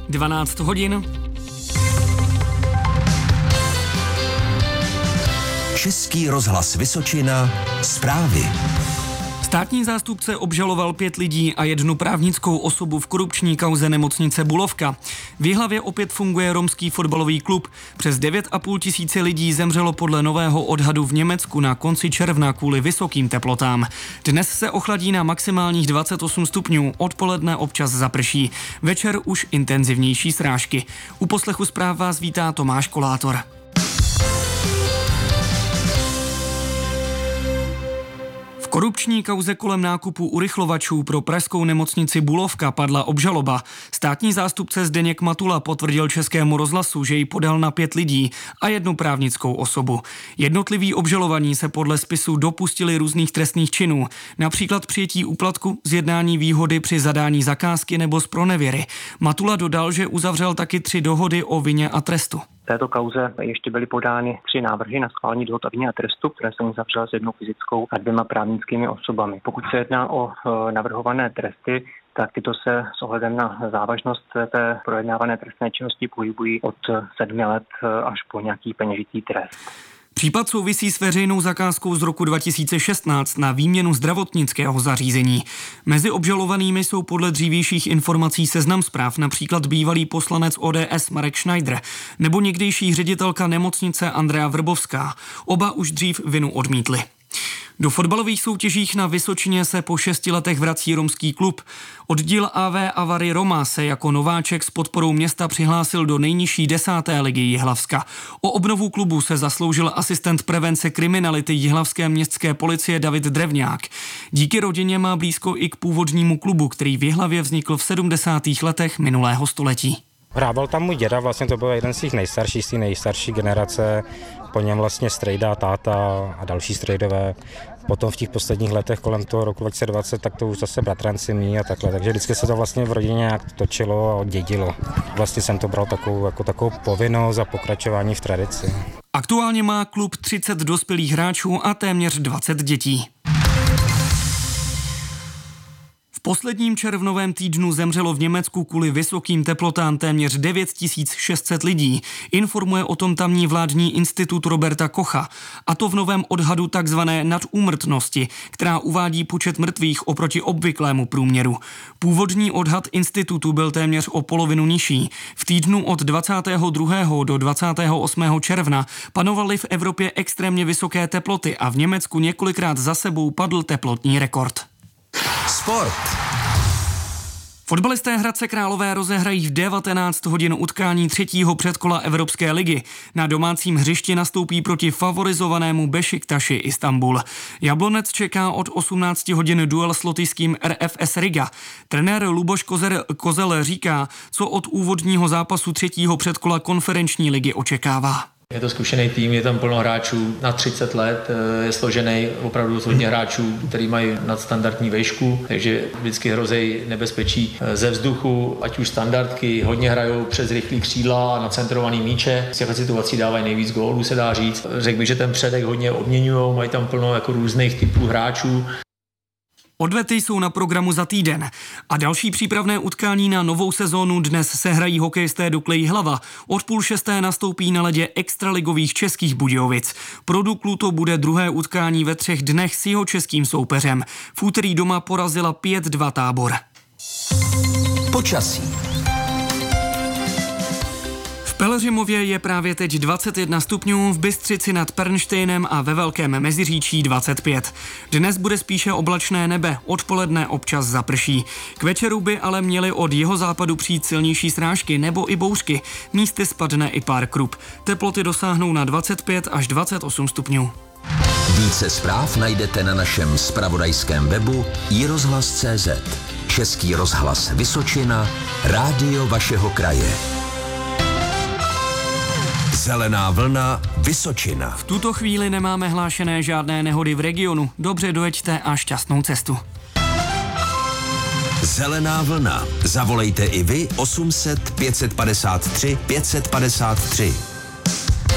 12 hodin. Český rozhlas Vysočina, zprávy. Státní zástupce obžaloval 5 lidí a 1 právnickou osobu v korupční kauze nemocnice Bulovka. V Jihlavě opět funguje romský fotbalový klub. Přes 9,5 tisíce lidí zemřelo podle nového odhadu v Německu na konci června kvůli vysokým teplotám. Dnes se ochladí na maximálních 28 stupňů, odpoledne občas zaprší. Večer už intenzivnější srážky. U poslechu zpráv vás vítá Tomáš Kolátor. V korupční kauze kolem nákupu urychlovačů pro pražskou nemocnici Bulovka padla obžaloba. Státní zástupce Zdeněk Matula potvrdil Českému rozhlasu, že ji podal na 5 lidí a 1 právnickou osobu. Jednotliví obžalovaní se podle spisu dopustili různých trestných činů, například přijetí úplatku, zjednání výhody při zadání zakázky nebo zpronevěry. Matula dodal, že uzavřel taky 3 dohody o vině a trestu. V této kauze ještě byly podány 3 návrhy na schválení dohod o vině a trestu, které jsem uzavřel s 1 fyzickou a 2 právnickými osobami. Pokud se jedná o navrhované tresty, tak tyto se s ohledem na závažnost té projednávané trestné činnosti pohybují od 7 let až po nějaký peněžitý trest. Případ souvisí s veřejnou zakázkou z roku 2016 na výměnu zdravotnického zařízení. Mezi obžalovanými jsou podle dřívějších informací Seznam Zpráv například bývalý poslanec ODS Marek Schneider nebo někdejší ředitelka nemocnice Andrea Vrbovská. Oba už dřív vinu odmítli. Do fotbalových soutěžích na Vysočině se po 6 letech vrací romský klub. Oddíl AV Avary Roma se jako nováček s podporou města přihlásil do nejnižší 10. ligy Jihlavska. O obnovu klubu se zasloužil asistent prevence kriminality jihlavské městské policie David Drevňák. Díky rodině má blízko i k původnímu klubu, který v Jihlavě vznikl v 70. letech minulého století. Hrával tam můj děda, vlastně to byl jeden z těch nejstarších, z té nejstarší generace, po něm vlastně strejda, táta a další strejdové. Potom v těch posledních letech kolem toho roku 2020, tak to už zase bratranci mí a takhle, takže vždycky se to vlastně v rodině nějak točilo a oddědilo. Vlastně jsem to bral takovou povinnost a pokračování v tradici. Aktuálně má klub 30 dospělých hráčů a téměř 20 dětí. V posledním červnovém týdnu zemřelo v Německu kvůli vysokým teplotám téměř 9600 lidí. Informuje o tom tamní vládní institut Roberta Kocha. A to v novém odhadu takzvané nadúmrtnosti, která uvádí počet mrtvých oproti obvyklému průměru. Původní odhad institutu byl téměř o polovinu nižší. V týdnu od 22. do 28. června panovaly v Evropě extrémně vysoké teploty a v Německu několikrát za sebou padl teplotní rekord. Sport. Fotbalisté Hradce Králové rozehrají v 19 hodin utkání 3. předkola Evropské ligy. Na domácím hřišti nastoupí proti favorizovanému Bešiktaši Istanbul. Jablonec čeká od 18 hodin duel s lotyšským RFS Riga. Trenér Luboš Kozel říká, co od úvodního zápasu 3. předkola konferenční ligy očekává. Je to zkušený tým, je tam plno hráčů na 30 let, je složený opravdu hodně hráčů, kteří mají nadstandardní výšku, takže vždycky hrozí nebezpečí ze vzduchu, ať už standardky, hodně hrajou přes rychlý křídla a nacentrovaný míče. Z těch situací dávají nejvíc gólů, se dá říct. Řekl bych, že ten předek hodně obměňují, mají tam plno jako různých typů hráčů. Odvety jsou na programu za týden a další přípravné utkání na novou sezónu dnes se hrají hokejisté Dukly Jihlava. Od 5:30 nastoupí na ledě extraligových Českých Budějovic. Pro Duklu to bude druhé utkání ve 3 dnech s jeho českým soupeřem. V úterý doma porazila 5-2 Tábor. Počasí. V Pelhřimově je právě teď 21 stupňů, v Bystřici nad Pernštejnem a ve Velkém Meziříčí 25. Dnes bude spíše oblačné nebe, odpoledne občas zaprší. K večeru by ale měly od jihozápadu přijít silnější srážky nebo i bouřky. Místy spadne i pár krup. Teploty dosáhnou na 25 až 28 stupňů. Více zpráv najdete na našem zpravodajském webu iRozhlas.cz. Český rozhlas Vysočina, rádio vašeho kraje. Zelená vlna Vysočina. V tuto chvíli nemáme hlášené žádné nehody v regionu. Dobře dojeďte a šťastnou cestu. Zelená vlna. Zavolejte i vy 800 553 553.